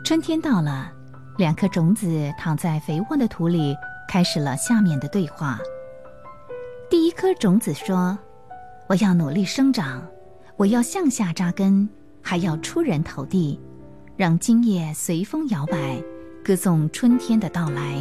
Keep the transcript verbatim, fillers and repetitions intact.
春天到了，两颗种子躺在肥沃的土里，开始了下面的对话。第一颗种子说：我要努力生长，我要向下扎根，还要出人头地，让茎叶随风摇摆，歌颂春天的到来。